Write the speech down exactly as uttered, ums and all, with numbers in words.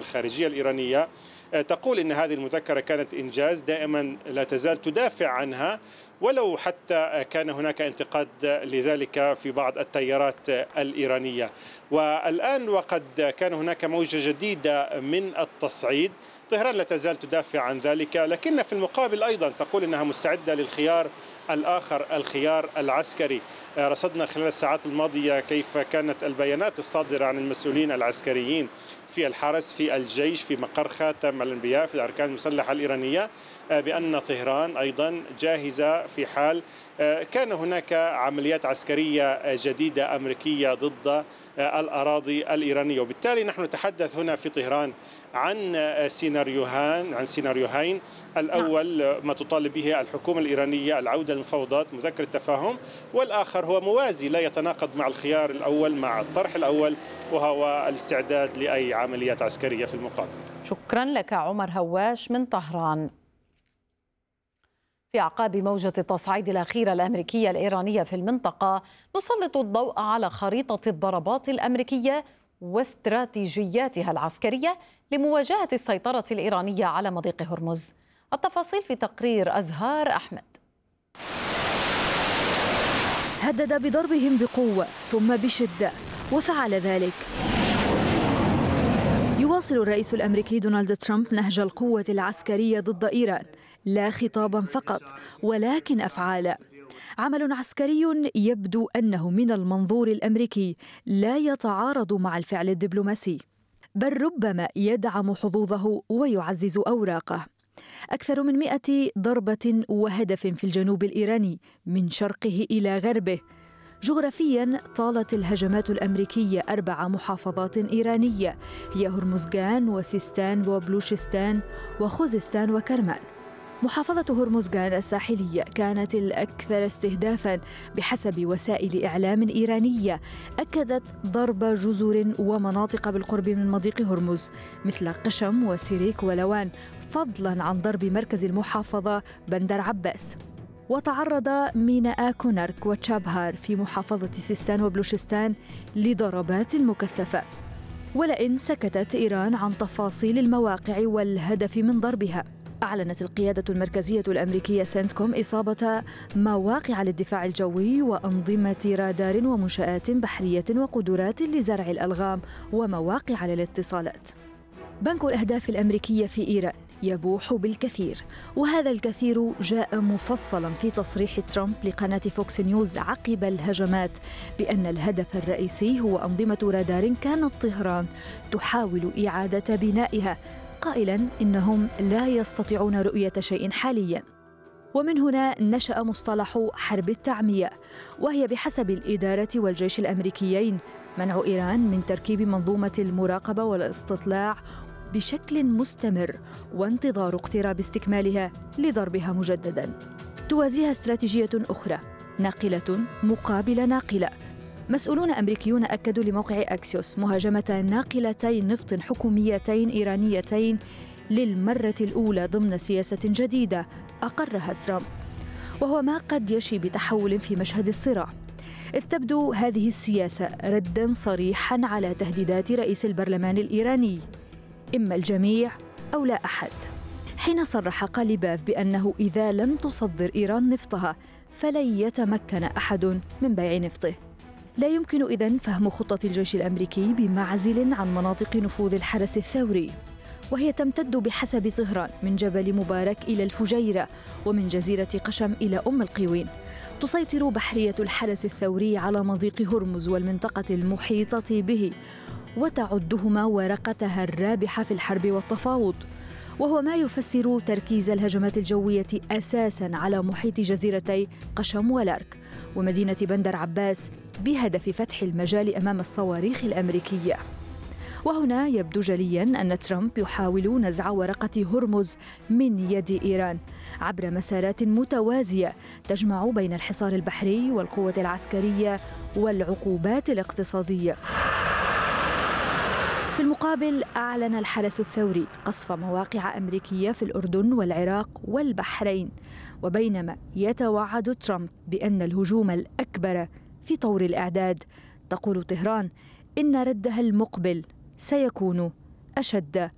الخارجية الإيرانية تقول إن هذه المذكرة كانت إنجاز، دائما لا تزال تدافع عنها، ولو حتى كان هناك انتقاد لذلك في بعض التيارات الإيرانية. والآن وقد كان هناك موجة جديدة من التصعيد، طهران لا تزال تدافع عن ذلك، لكن في المقابل أيضا تقول إنها مستعدة للخيار الآخر، الخيار العسكري. رصدنا خلال الساعات الماضية كيف كانت البيانات الصادرة عن المسؤولين العسكريين في الحرس، في الجيش، في مقر خاتم الأنبياء، في الأركان المسلحة الإيرانية، بأن طهران أيضا جاهزة في حال كان هناك عمليات عسكرية جديدة أمريكية ضد الأراضي الإيرانية. وبالتالي نحن نتحدث هنا في طهران عن سيناريوهان عن سيناريوهين. الأول ما تطالب به الحكومة الإيرانية، العودة للمفاوضات، مذكرة تفاهم، والآخر هو موازي لا يتناقض مع الخيار الأول، مع الطرح الأول، وهو الاستعداد لأي عمليات عسكرية في المقابل. شكرا لك عمر هواش من طهران. في أعقاب موجة التصعيد الأخيرة الأمريكية الإيرانية في المنطقة، نسلط الضوء على خريطة الضربات الأمريكية واستراتيجياتها العسكرية لمواجهة السيطرة الإيرانية على مضيق هرمز. التفاصيل في تقرير أزهار أحمد. هدد بضربهم بقوة ثم بشدة وفعل ذلك. يواصل الرئيس الأمريكي دونالد ترامب نهج القوة العسكرية ضد إيران، لا خطابا فقط ولكن أفعالا. عمل عسكري يبدو أنه من المنظور الأمريكي لا يتعارض مع الفعل الدبلوماسي، بل ربما يدعم حظوظه ويعزز أوراقه. أكثر من مئة ضربة وهدف في الجنوب الإيراني من شرقه إلى غربه. جغرافياً طالت الهجمات الأمريكية أربع محافظات إيرانية هي هرمزغان وسيستان وبلوشستان وخوزستان وكرمان. محافظة هرمزغان الساحلية كانت الأكثر استهدافاً بحسب وسائل إعلام إيرانية، أكدت ضرب جزر ومناطق بالقرب من مضيق هرمز مثل قشم وسيريك ولوان، فضلاً عن ضرب مركز المحافظة بندر عباس. وتعرض ميناء كونارك وتشابهار في محافظة سيستان وبلوشستان لضربات مكثفة. ولئن سكتت إيران عن تفاصيل المواقع والهدف من ضربها، أعلنت القيادة المركزية الأمريكية سنتكوم إصابة مواقع للدفاع الجوي وأنظمة رادار ومنشآت بحرية وقدرات لزرع الألغام ومواقع للاتصالات. بنك الأهداف الأمريكية في إيران يبوح بالكثير، وهذا الكثير جاء مفصلا في تصريح ترامب لقناة فوكس نيوز عقب الهجمات بأن الهدف الرئيسي هو أنظمة رادار كانت طهران تحاول إعادة بنائها، قائلا إنهم لا يستطيعون رؤية شيء حاليا. ومن هنا نشأ مصطلح حرب التعمية، وهي بحسب الإدارة والجيش الأمريكيين منع إيران من تركيب منظومة المراقبة والاستطلاع بشكل مستمر وانتظار اقتراب استكمالها لضربها مجددا. توازيها استراتيجية أخرى ناقلة مقابل ناقلة. مسؤولون أمريكيون أكدوا لموقع أكسيوس مهاجمة ناقلتين نفط حكوميتين إيرانيتين للمرة الأولى ضمن سياسة جديدة أقرها ترامب، وهو ما قد يشي بتحول في مشهد الصراع، إذ تبدو هذه السياسة رداً صريحاً على تهديدات رئيس البرلمان الإيراني، إما الجميع أو لا أحد، حين صرح قاليباف بأنه إذا لم تصدر إيران نفطها فلن يتمكن أحد من بيع نفطه. لا يمكن إذن فهم خطة الجيش الأمريكي بمعزل عن مناطق نفوذ الحرس الثوري، وهي تمتد بحسب طهران من جبل مبارك إلى الفجيرة ومن جزيرة قشم إلى أم القوين. تسيطر بحرية الحرس الثوري على مضيق هرمز والمنطقة المحيطة به، وتعدهما ورقتها الرابحة في الحرب والتفاوض، وهو ما يفسر تركيز الهجمات الجوية أساساً على محيط جزيرتي قشم ولارك ومدينة بندر عباس بهدف فتح المجال أمام الصواريخ الأمريكية. وهنا يبدو جلياً أن ترامب يحاول نزع ورقة هرمز من يد إيران عبر مسارات متوازية تجمع بين الحصار البحري والقوة العسكرية والعقوبات الاقتصادية. في المقابل أعلن الحرس الثوري قصف مواقع أمريكية في الأردن والعراق والبحرين، وبينما يتوعد ترامب بأن الهجوم الأكبر في طور الإعداد، تقول طهران إن ردها المقبل سيكون أشد